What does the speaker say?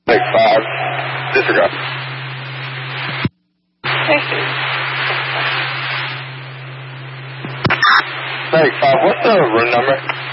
Take 5. Disregard. Thank you. Take 5. What's the room number?